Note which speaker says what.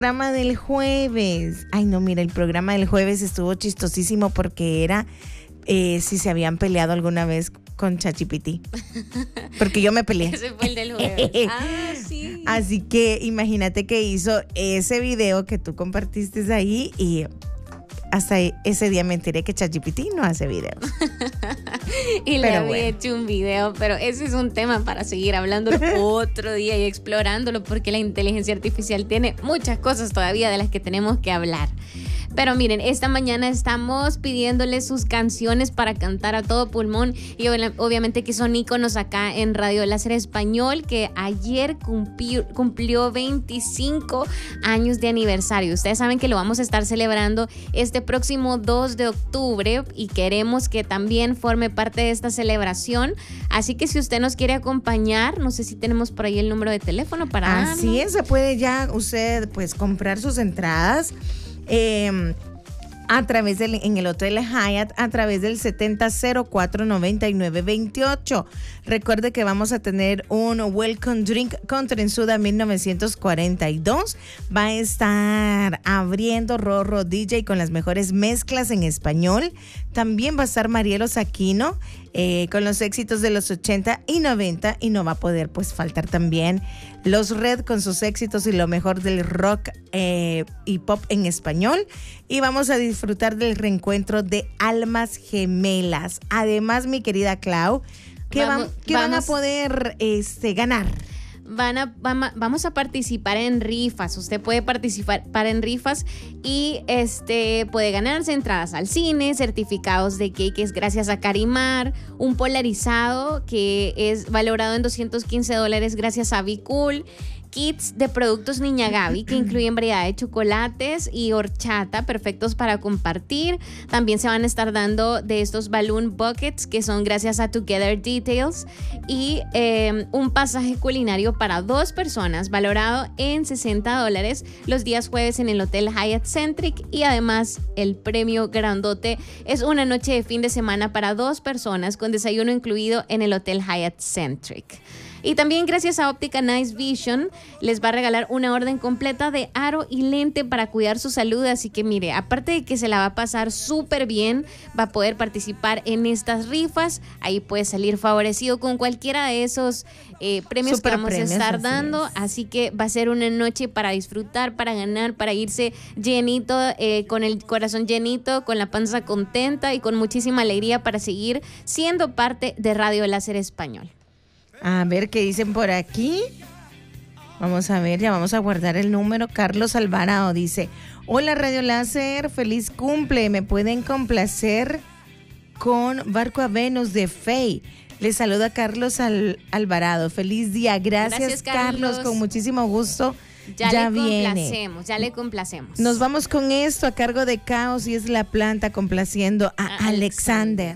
Speaker 1: Programa del jueves. Ay, no, mira, el programa del jueves estuvo chistosísimo porque era si se habían peleado alguna vez con ChatGPT. Porque yo me peleé.
Speaker 2: Ese fue el del jueves. Ah, sí.
Speaker 1: Así que imagínate que hizo ese video que tú compartiste ahí y hasta ese día me enteré que ChatGPT no hace videos.
Speaker 2: Y le había hecho un video, pero ese es un tema para seguir hablándolo otro día y explorándolo, porque la inteligencia artificial tiene muchas cosas todavía de las que tenemos que hablar. Pero miren, esta mañana estamos pidiéndoles sus canciones para cantar a todo pulmón y obviamente que son íconos acá en Radio Láser Español, que ayer cumplió 25 años de aniversario. Ustedes saben que lo vamos a estar celebrando este próximo 2 de octubre y queremos que también forme parte de esta celebración. Así que si usted nos quiere acompañar, no sé si tenemos por ahí el número de teléfono para...
Speaker 1: Así es, se puede ya usted pues comprar sus entradas a través en el Hotel Hyatt a través del 7004-9928. Recuerde que vamos a tener un welcome drink con Trenzuda 1942. Va a estar abriendo Rorro DJ con las mejores mezclas en español. También va a estar Marielos Aquino con los éxitos de los 80 y 90, y no va a poder pues faltar también Los Red con sus éxitos y lo mejor del rock y pop en español, y vamos a disfrutar del reencuentro de Almas Gemelas. Además, mi querida Clau, ¿qué van a poder ganar?
Speaker 2: Vamos a participar en rifas. Usted puede participar en rifas y puede ganarse entradas al cine, certificados de cakes gracias a Carimar, un polarizado que es valorado en $215 gracias a Bicool, kits de productos Niña Gaby que incluyen variedad de chocolates y horchata perfectos para compartir. También se van a estar dando de estos balloon buckets que son gracias a Together Details, y un pasaje culinario para 2 personas valorado en $60 los días jueves en el Hotel Hyatt Centric, y además el premio grandote es una noche de fin de semana para 2 personas con desayuno incluido en el Hotel Hyatt Centric. Y también gracias a Óptica Nice Vision les va a regalar una orden completa de aro y lente para cuidar su salud. Así que mire, aparte de que se la va a pasar súper bien, va a poder participar en estas rifas. Ahí puede salir favorecido con cualquiera de esos premios super que vamos a estar dando. Así que va a ser una noche para disfrutar, para ganar, para irse llenito, con el corazón llenito, con la panza contenta y con muchísima alegría para seguir siendo parte de Radio Láser Español.
Speaker 1: A ver qué dicen por aquí. Vamos a ver, ya vamos a guardar el número. Carlos Alvarado dice: hola Radio Láser, feliz cumple. ¿Me pueden complacer con Barco a Venus de Faye? Les saluda Carlos Alvarado. Feliz día. Gracias Carlos. Con muchísimo gusto. Ya le complacemos. Nos vamos con esto a cargo de Caos, y es La Planta complaciendo a Alexander.